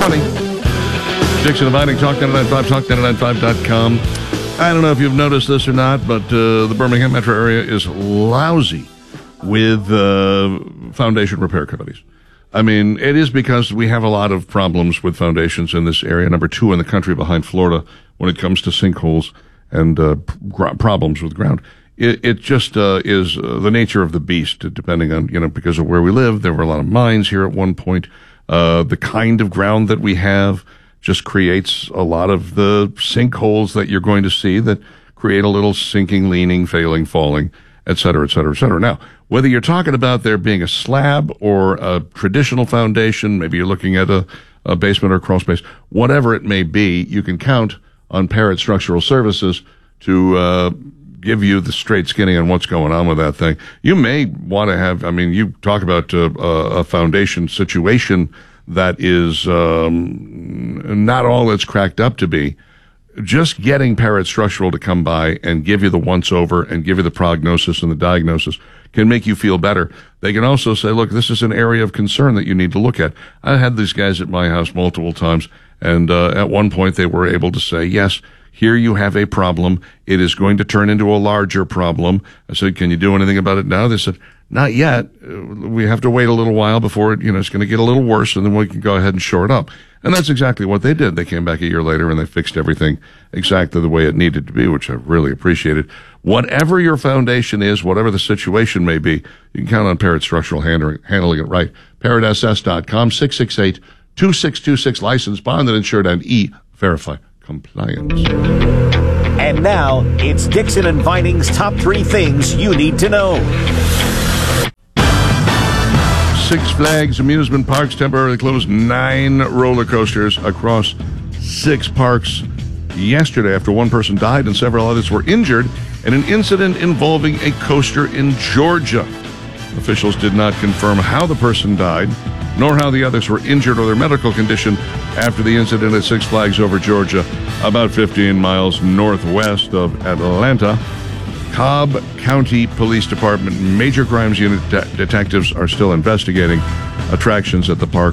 6:20. Dixon Inviting, Talk 99.5, talk995.com. I don't know if you've noticed this or not, but the Birmingham metro area is lousy with foundation repair companies. I mean, it is because we have a lot of problems with foundations in this area. Number 2 in the country behind Florida when it comes to sinkholes and problems with ground. It just is the nature of the beast, depending on, because of where we live. There were a lot of mines here at one point. The kind of ground that we have just creates a lot of the sinkholes that you're going to see that create a little sinking, leaning, failing, falling, et cetera, et cetera, et cetera. Now, whether you're talking about there being a slab or a traditional foundation, maybe you're looking at a basement or a crawl space, whatever it may be, you can count on Parrott Structural Services to give you the straight skinning on what's going on with that thing. You may want to have, you talk about a foundation situation that is not all it's cracked up to be. Just getting Parrott Structural to come by and give you the once-over and give you the prognosis and the diagnosis can make you feel better. They can also say, look, this is an area of concern that you need to look at. I had these guys at my house multiple times, and at one point they were able to say, yes, here you have a problem. It is going to turn into a larger problem. I said, can you do anything about it now? They said, not yet. We have to wait a little while before it's going to get a little worse, and then we can go ahead and shore it up. And that's exactly what they did. They came back a year later and they fixed everything exactly the way it needed to be, which I really appreciated. Whatever your foundation is, whatever the situation may be, you can count on Parrott Structural handling it right. ParrottSS.com, 668-2626, licensed, bonded, insured, and E-Verify compliant. And now, it's Dixon and Vining's top 3 things you need to know. Six Flags amusement parks temporarily closed 9 roller coasters across 6 parks yesterday after one person died and several others were injured in an incident involving a coaster in Georgia. Officials did not confirm how the person died, nor how the others were injured or their medical condition after the incident at Six Flags over Georgia, about 15 miles northwest of Atlanta. Cobb County Police Department Major Crimes Unit detectives are still investigating attractions at the park.